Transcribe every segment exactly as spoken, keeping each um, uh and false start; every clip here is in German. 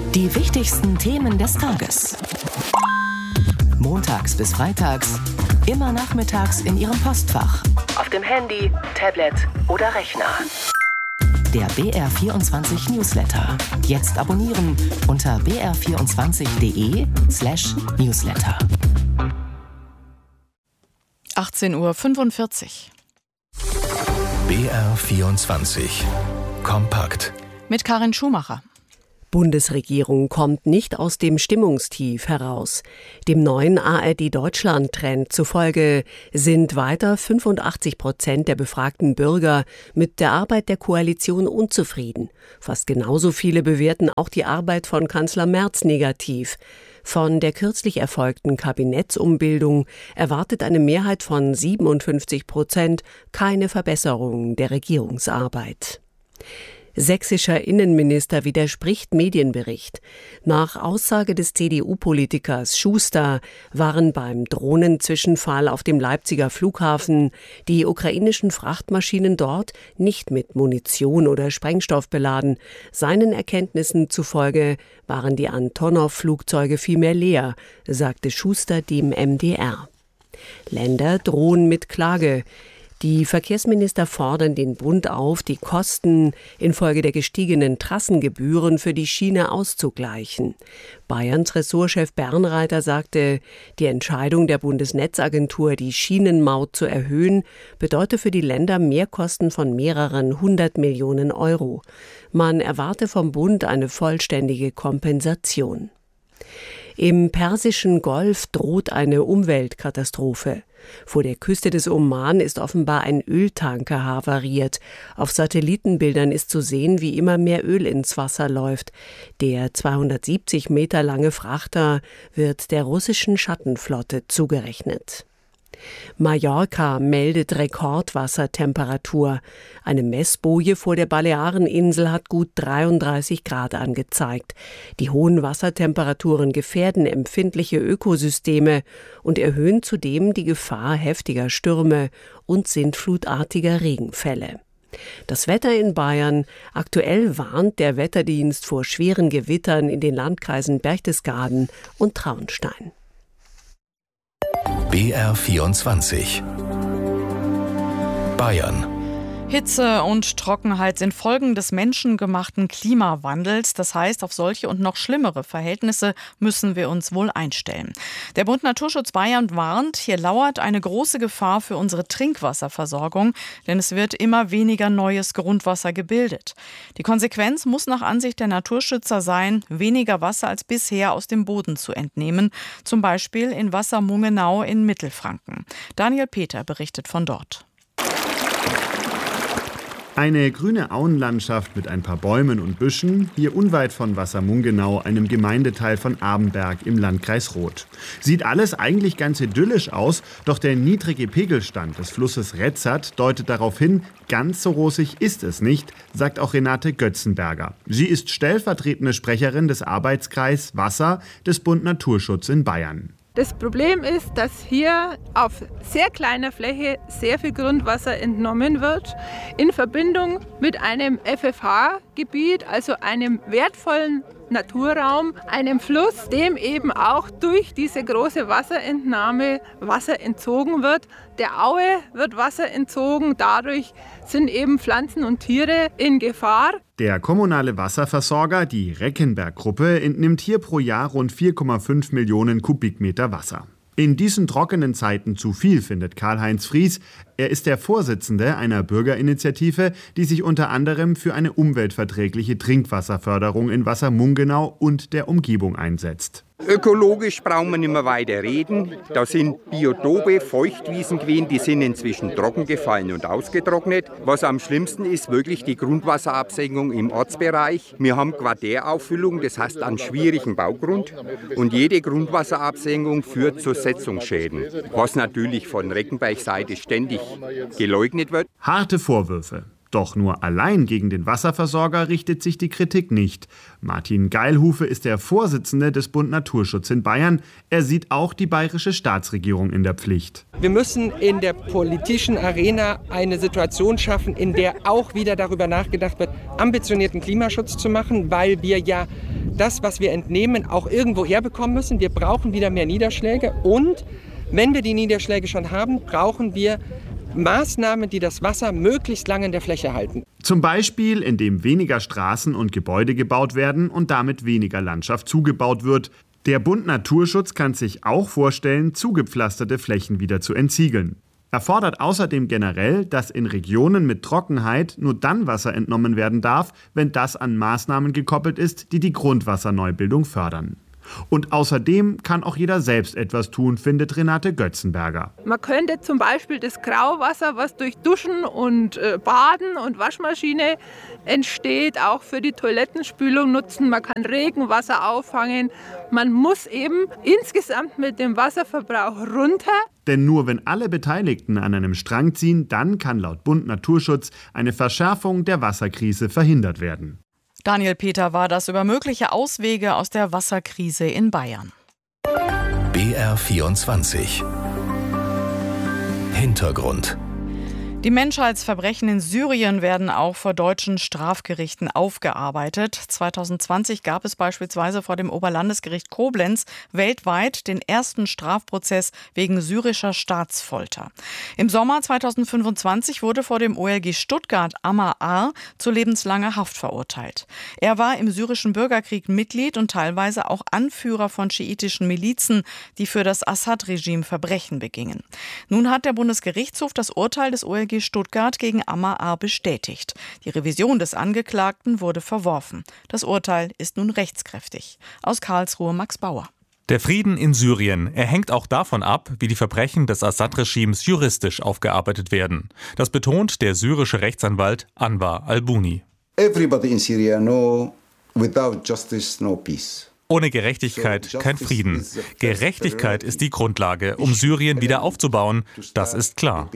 Die wichtigsten Themen des Tages. Montags bis freitags, immer nachmittags in Ihrem Postfach. Auf dem Handy, Tablet oder Rechner. Der B R vierundzwanzig Newsletter. Jetzt abonnieren unter b r vierundzwanzig punkt d e slash newsletter. achtzehn Uhr fünfundvierzig. B R vierundzwanzig. Kompakt. Mit Karin Schumacher. Bundesregierung kommt nicht aus dem Stimmungstief heraus. Dem neuen A R D-Deutschland-Trend zufolge sind weiter fünfundachtzig Prozent der befragten Bürger mit der Arbeit der Koalition unzufrieden. Fast genauso viele bewerten auch die Arbeit von Kanzler Merz negativ. Von der kürzlich erfolgten Kabinettsumbildung erwartet eine Mehrheit von siebenundfünfzig Prozent keine Verbesserung der Regierungsarbeit. Sächsischer Innenminister widerspricht Medienbericht. Nach Aussage des C D U-Politikers Schuster waren beim Drohnenzwischenfall auf dem Leipziger Flughafen die ukrainischen Frachtmaschinen dort nicht mit Munition oder Sprengstoff beladen. Seinen Erkenntnissen zufolge waren die Antonov-Flugzeuge vielmehr leer, sagte Schuster dem M D R. Länder drohen mit Klage. Die Verkehrsminister fordern den Bund auf, die Kosten infolge der gestiegenen Trassengebühren für die Schiene auszugleichen. Bayerns Ressortchef Bernreiter sagte, die Entscheidung der Bundesnetzagentur, die Schienenmaut zu erhöhen, bedeute für die Länder Mehrkosten von mehreren hundert Millionen Euro. Man erwarte vom Bund eine vollständige Kompensation. Im Persischen Golf droht eine Umweltkatastrophe. Vor der Küste des Oman ist offenbar ein Öltanker havariert. Auf Satellitenbildern ist zu sehen, wie immer mehr Öl ins Wasser läuft. Der zweihundertsiebzig Meter lange Frachter wird der russischen Schattenflotte zugerechnet. Mallorca meldet Rekordwassertemperatur. Eine Messboje vor der Baleareninsel hat gut dreiunddreißig Grad angezeigt. Die hohen Wassertemperaturen gefährden empfindliche Ökosysteme und erhöhen zudem die Gefahr heftiger Stürme und sintflutartiger Regenfälle. Das Wetter in Bayern. Aktuell warnt der Wetterdienst vor schweren Gewittern in den Landkreisen Berchtesgaden und Traunstein. B R vierundzwanzig. Bayern. Hitze und Trockenheit sind Folgen des menschengemachten Klimawandels. Das heißt, auf solche und noch schlimmere Verhältnisse müssen wir uns wohl einstellen. Der Bund Naturschutz Bayern warnt, hier lauert eine große Gefahr für unsere Trinkwasserversorgung, denn es wird immer weniger neues Grundwasser gebildet. Die Konsequenz muss nach Ansicht der Naturschützer sein, weniger Wasser als bisher aus dem Boden zu entnehmen, zum Beispiel in Wassermungenau in Mittelfranken. Daniel Peter berichtet von dort. Eine grüne Auenlandschaft mit ein paar Bäumen und Büschen, hier unweit von Wassermungenau, einem Gemeindeteil von Abenberg im Landkreis Roth. Sieht alles eigentlich ganz idyllisch aus, doch der niedrige Pegelstand des Flusses Retzert deutet darauf hin, ganz so rosig ist es nicht, sagt auch Renate Götzenberger. Sie ist stellvertretende Sprecherin des Arbeitskreis Wasser des Bund Naturschutz in Bayern. Das Problem ist, dass hier auf sehr kleiner Fläche sehr viel Grundwasser entnommen wird, in Verbindung mit einem F F H-Gebiet, also einem wertvollen Naturraum, einem Fluss, dem eben auch durch diese große Wasserentnahme Wasser entzogen wird. Der Aue wird Wasser entzogen, dadurch sind eben Pflanzen und Tiere in Gefahr. Der kommunale Wasserversorger, die Reckenberg-Gruppe, entnimmt hier pro Jahr rund vier Komma fünf Millionen Kubikmeter Wasser. In diesen trockenen Zeiten zu viel, findet Karl-Heinz Fries. Er ist der Vorsitzende einer Bürgerinitiative, die sich unter anderem für eine umweltverträgliche Trinkwasserförderung in Wassermungenau und der Umgebung einsetzt. Ökologisch brauchen wir nicht mehr weiter reden. Da sind Biotope, Feuchtwiesen gewesen, die sind inzwischen trocken gefallen und ausgetrocknet. Was am schlimmsten ist, wirklich die Grundwasserabsenkung im Ortsbereich. Wir haben Quartärauffüllung, das heißt an schwierigen Baugrund. Und jede Grundwasserabsenkung führt zu Setzungsschäden, was natürlich von Reckenberg-Seite ständig geleugnet wird. Harte Vorwürfe. Doch nur allein gegen den Wasserversorger richtet sich die Kritik nicht. Martin Geilhufe ist der Vorsitzende des Bund Naturschutz in Bayern. Er sieht auch die bayerische Staatsregierung in der Pflicht. Wir müssen in der politischen Arena eine Situation schaffen, in der auch wieder darüber nachgedacht wird, ambitionierten Klimaschutz zu machen, weil wir ja das, was wir entnehmen, auch irgendwo herbekommen müssen. Wir brauchen wieder mehr Niederschläge und wenn wir die Niederschläge schon haben, brauchen wir Maßnahmen, die das Wasser möglichst lange in der Fläche halten. Zum Beispiel, indem weniger Straßen und Gebäude gebaut werden und damit weniger Landschaft zugebaut wird. Der Bund Naturschutz kann sich auch vorstellen, zugepflasterte Flächen wieder zu entsiegeln. Er fordert außerdem generell, dass in Regionen mit Trockenheit nur dann Wasser entnommen werden darf, wenn das an Maßnahmen gekoppelt ist, die die Grundwasserneubildung fördern. Und außerdem kann auch jeder selbst etwas tun, findet Renate Götzenberger. Man könnte zum Beispiel das Grauwasser, was durch Duschen und äh, Baden und Waschmaschine entsteht, auch für die Toilettenspülung nutzen. Man kann Regenwasser auffangen. Man muss eben insgesamt mit dem Wasserverbrauch runter. Denn nur wenn alle Beteiligten an einem Strang ziehen, dann kann laut Bund Naturschutz eine Verschärfung der Wasserkrise verhindert werden. Daniel Peter war das über mögliche Auswege aus der Wasserkrise in Bayern. B R vierundzwanzig. Hintergrund. Die Menschheitsverbrechen in Syrien werden auch vor deutschen Strafgerichten aufgearbeitet. zwanzig zwanzig gab es beispielsweise vor dem Oberlandesgericht Koblenz weltweit den ersten Strafprozess wegen syrischer Staatsfolter. Im Sommer zwanzig fünfundzwanzig wurde vor dem O L G Stuttgart Ammar A. zu lebenslanger Haft verurteilt. Er war im syrischen Bürgerkrieg Mitglied und teilweise auch Anführer von schiitischen Milizen, die für das Assad-Regime Verbrechen begingen. Nun hat der Bundesgerichtshof das Urteil des O L G Stuttgart gegen Ammar A. bestätigt. Die Revision des Angeklagten wurde verworfen. Das Urteil ist nun rechtskräftig. Aus Karlsruhe Max Bauer. Der Frieden in Syrien, er hängt auch davon ab, wie die Verbrechen des Assad-Regimes juristisch aufgearbeitet werden. Das betont der syrische Rechtsanwalt Anwar al-Buni. Everybody in Syria know, without justice no peace. Ohne Gerechtigkeit kein Frieden. Gerechtigkeit ist die Grundlage, um Syrien wieder aufzubauen. Das ist klar.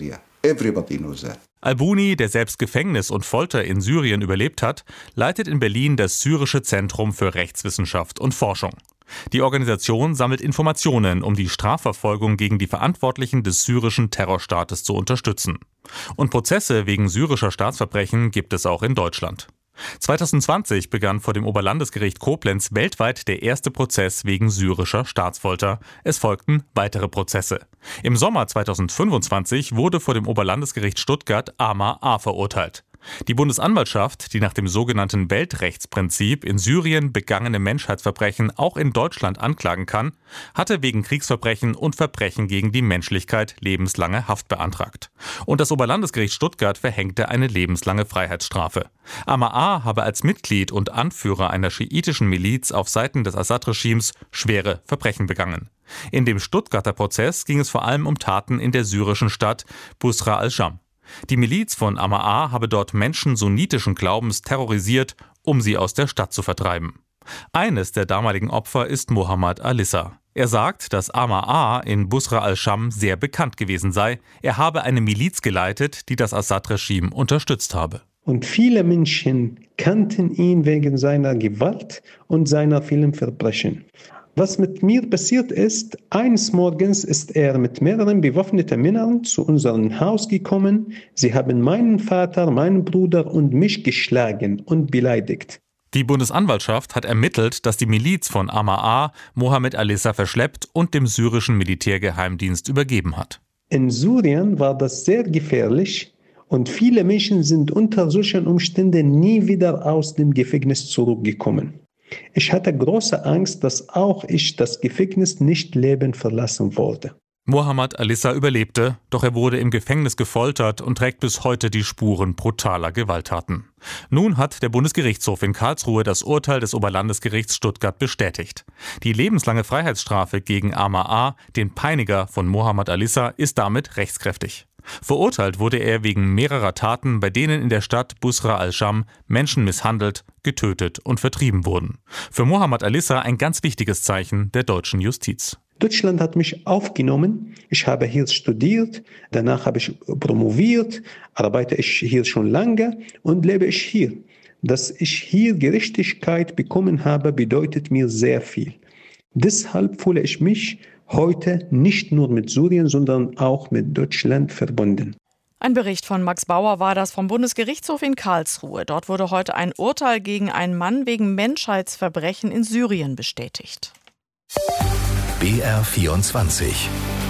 Al-Buni, der selbst Gefängnis und Folter in Syrien überlebt hat, leitet in Berlin das Syrische Zentrum für Rechtswissenschaft und Forschung. Die Organisation sammelt Informationen, um die Strafverfolgung gegen die Verantwortlichen des syrischen Terrorstaates zu unterstützen. Und Prozesse wegen syrischer Staatsverbrechen gibt es auch in Deutschland. zwanzig zwanzig begann vor dem Oberlandesgericht Koblenz weltweit der erste Prozess wegen syrischer Staatsfolter. Es folgten weitere Prozesse. Im Sommer zwanzig fünfundzwanzig wurde vor dem Oberlandesgericht Stuttgart Ammar A. verurteilt. Die Bundesanwaltschaft, die nach dem sogenannten Weltrechtsprinzip in Syrien begangene Menschheitsverbrechen auch in Deutschland anklagen kann, hatte wegen Kriegsverbrechen und Verbrechen gegen die Menschlichkeit lebenslange Haft beantragt. Und das Oberlandesgericht Stuttgart verhängte eine lebenslange Freiheitsstrafe. Ammar A. habe als Mitglied und Anführer einer schiitischen Miliz auf Seiten des Assad-Regimes schwere Verbrechen begangen. In dem Stuttgarter Prozess ging es vor allem um Taten in der syrischen Stadt Busra al-Sham. Die Miliz von Ammar A. habe dort Menschen sunnitischen Glaubens terrorisiert, um sie aus der Stadt zu vertreiben. Eines der damaligen Opfer ist Mohammad Alissa. Er sagt, dass Ammar A. in Busra al-Sham sehr bekannt gewesen sei. Er habe eine Miliz geleitet, die das Assad-Regime unterstützt habe. Und viele Menschen kannten ihn wegen seiner Gewalt und seiner vielen Verbrechen. Was mit mir passiert ist, eines Morgens ist er mit mehreren bewaffneten Männern zu unserem Haus gekommen. Sie haben meinen Vater, meinen Bruder und mich geschlagen und beleidigt. Die Bundesanwaltschaft hat ermittelt, dass die Miliz von Ammar A. Mohammad Alissa verschleppt und dem syrischen Militärgeheimdienst übergeben hat. In Syrien war das sehr gefährlich und viele Menschen sind unter solchen Umständen nie wieder aus dem Gefängnis zurückgekommen. Ich hatte große Angst, dass auch ich das Gefängnis nicht lebend verlassen wollte. Mohammad Alissa überlebte, doch er wurde im Gefängnis gefoltert und trägt bis heute die Spuren brutaler Gewalttaten. Nun hat der Bundesgerichtshof in Karlsruhe das Urteil des Oberlandesgerichts Stuttgart bestätigt. Die lebenslange Freiheitsstrafe gegen Ammar A., den Peiniger von Mohammad Alissa, ist damit rechtskräftig. Verurteilt wurde er wegen mehrerer Taten, bei denen in der Stadt Busra al-Sham Menschen misshandelt, getötet und vertrieben wurden. Für Mohammad Alissa ein ganz wichtiges Zeichen der deutschen Justiz. Deutschland hat mich aufgenommen. Ich habe hier studiert, danach habe ich promoviert, arbeite ich hier schon lange und lebe ich hier. Dass ich hier Gerechtigkeit bekommen habe, bedeutet mir sehr viel. Deshalb fühle ich mich heute nicht nur mit Syrien, sondern auch mit Deutschland verbunden. Ein Bericht von Max Bauer war das vom Bundesgerichtshof in Karlsruhe. Dort wurde heute ein Urteil gegen einen Mann wegen Menschheitsverbrechen in Syrien bestätigt. B R vierundzwanzig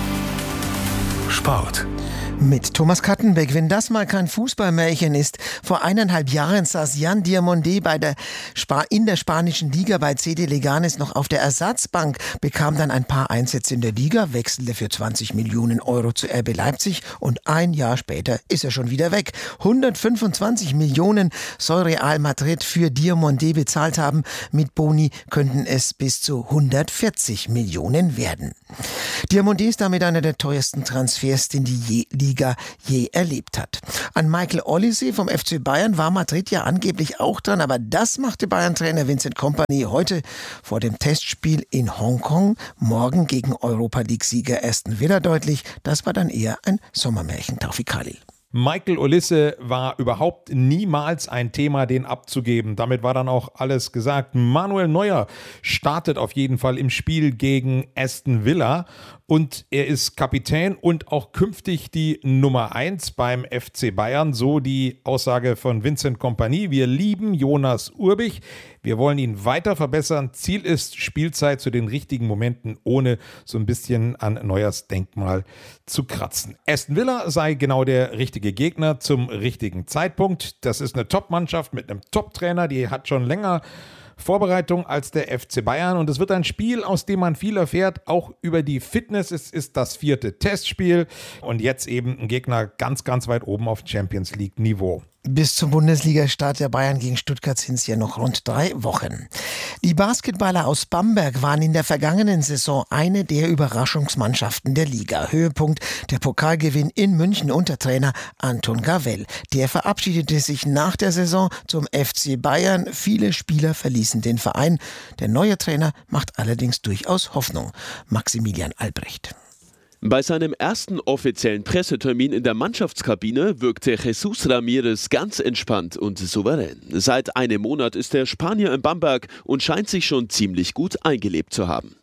Sport. Mit Thomas Kattenbeck, wenn das mal kein Fußballmärchen ist. Vor eineinhalb Jahren saß Jan Diomandé bei der Sp- in der spanischen Liga bei C D Leganes noch auf der Ersatzbank, bekam dann ein paar Einsätze in der Liga, wechselte für zwanzig Millionen Euro zu R B Leipzig und ein Jahr später ist er schon wieder weg. hundertfünfundzwanzig Millionen soll Real Madrid für Diomandé bezahlt haben. Mit Boni könnten es bis zu hundertvierzig Millionen werden. Diomandé ist damit einer der teuersten Transfers, den die je Liga je erlebt hat. An Michael Olise vom F C Bayern war Madrid ja angeblich auch dran, aber das machte Bayern-Trainer Vincent Kompany heute vor dem Testspiel in Hongkong morgen gegen Europa-League-Sieger Aston Villa deutlich. Das war dann eher ein Sommermärchen, Taufik Khalil. Michael Olise war überhaupt niemals ein Thema, den abzugeben. Damit war dann auch alles gesagt. Manuel Neuer startet auf jeden Fall im Spiel gegen Aston Villa und er ist Kapitän und auch künftig die Nummer eins beim F C Bayern. So die Aussage von Vincent Kompany. Wir lieben Jonas Urbich. Wir wollen ihn weiter verbessern. Ziel ist Spielzeit zu den richtigen Momenten, ohne so ein bisschen an Neuers Denkmal zu kratzen. Aston Villa sei genau der richtige Gegner zum richtigen Zeitpunkt. Das ist eine Top-Mannschaft mit einem Top-Trainer, die hat schon länger Vorbereitung als der F C Bayern und es wird ein Spiel, aus dem man viel erfährt, auch über die Fitness. Es ist das vierte Testspiel und jetzt eben ein Gegner ganz, ganz weit oben auf Champions League Niveau. Bis zum Bundesliga-Start der Bayern gegen Stuttgart sind es ja noch rund drei Wochen. Die Basketballer aus Bamberg waren in der vergangenen Saison eine der Überraschungsmannschaften der Liga. Höhepunkt der Pokalgewinn in München unter Trainer Anton Gavell. Der verabschiedete sich nach der Saison zum F C Bayern. Viele Spieler verließen den Verein. Der neue Trainer macht allerdings durchaus Hoffnung. Maximilian Albrecht. Bei seinem ersten offiziellen Pressetermin in der Mannschaftskabine wirkte Jesus Ramirez ganz entspannt und souverän. Seit einem Monat ist der Spanier in Bamberg und scheint sich schon ziemlich gut eingelebt zu haben.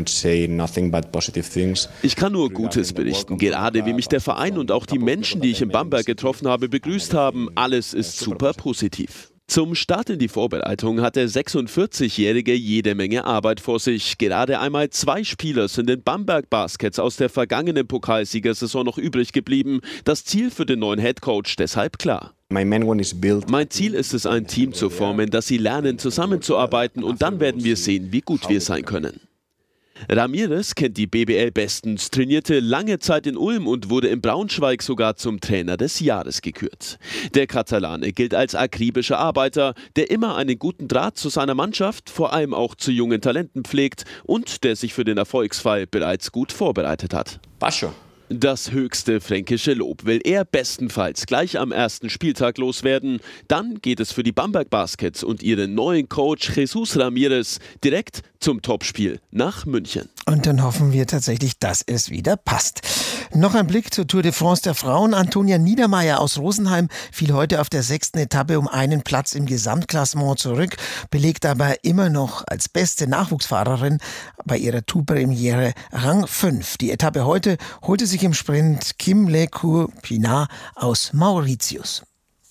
Ich kann nur Gutes berichten, gerade wie mich der Verein und auch die Menschen, die ich in Bamberg getroffen habe, begrüßt haben. Alles ist super positiv. Zum Start in die Vorbereitung hat der sechsundvierzigjährige jede Menge Arbeit vor sich. Gerade einmal zwei Spieler sind in Bamberg Baskets aus der vergangenen Pokalsiegersaison noch übrig geblieben. Das Ziel für den neuen Headcoach deshalb klar. Mein Ziel ist es, ein Team zu formen, dass sie lernen, zusammenzuarbeiten und dann werden wir sehen, wie gut wir sein können. Ramirez kennt die B B L bestens, trainierte lange Zeit in Ulm und wurde in Braunschweig sogar zum Trainer des Jahres gekürt. Der Katalane gilt als akribischer Arbeiter, der immer einen guten Draht zu seiner Mannschaft, vor allem auch zu jungen Talenten pflegt und der sich für den Erfolgsfall bereits gut vorbereitet hat. Pascho. Das höchste fränkische Lob will er bestenfalls gleich am ersten Spieltag loswerden. Dann geht es für die Bamberg Baskets und ihren neuen Coach Jesus Ramirez direkt zum Topspiel nach München. Und dann hoffen wir tatsächlich, dass es wieder passt. Noch ein Blick zur Tour de France der Frauen. Antonia Niedermeier aus Rosenheim fiel heute auf der sechsten Etappe um einen Platz im Gesamtklassement zurück, belegt aber immer noch als beste Nachwuchsfahrerin bei ihrer Tourpremiere Rang fünf. Die Etappe heute holte sich im Sprint Kim Lecour-Pinard aus Mauritius.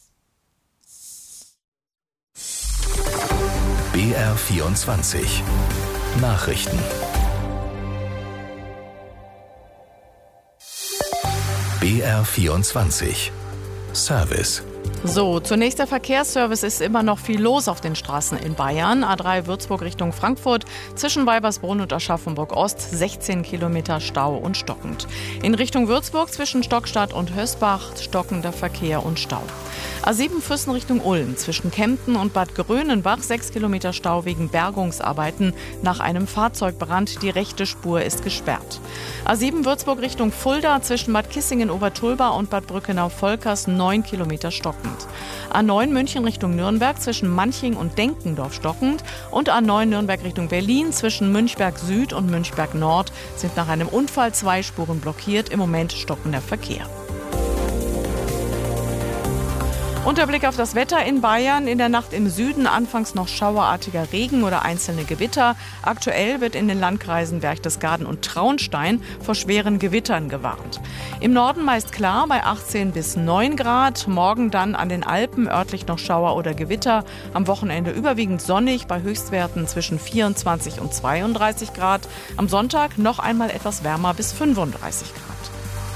B R vierundzwanzig Nachrichten. B R vierundzwanzig Service. So, zunächst der Verkehrsservice. Ist immer noch viel los auf den Straßen in Bayern. A drei Würzburg Richtung Frankfurt, zwischen Weibersbrunn und Aschaffenburg-Ost, sechzehn Kilometer Stau und stockend. In Richtung Würzburg zwischen Stockstadt und Hösbach, stockender Verkehr und Stau. A sieben Füssen Richtung Ulm, zwischen Kempten und Bad Grönenbach, sechs Kilometer Stau wegen Bergungsarbeiten nach einem Fahrzeugbrand. Die rechte Spur ist gesperrt. A sieben Würzburg Richtung Fulda, zwischen Bad Kissingen-Obertulba und Bad Brückenau-Volkers, neun Kilometer stockend. A neun München Richtung Nürnberg, zwischen Manching und Denkendorf stockend. Und A neun Nürnberg Richtung Berlin, zwischen Münchberg Süd und Münchberg Nord sind nach einem Unfall zwei Spuren blockiert. Im Moment stockender Verkehr. Und der Blick auf das Wetter in Bayern. In der Nacht im Süden anfangs noch schauerartiger Regen oder einzelne Gewitter. Aktuell wird in den Landkreisen Berchtesgaden und Traunstein vor schweren Gewittern gewarnt. Im Norden meist klar bei achtzehn bis neun Grad. Morgen dann an den Alpen örtlich noch Schauer oder Gewitter. Am Wochenende überwiegend sonnig bei Höchstwerten zwischen vierundzwanzig und zweiunddreißig Grad. Am Sonntag noch einmal etwas wärmer bis fünfunddreißig Grad.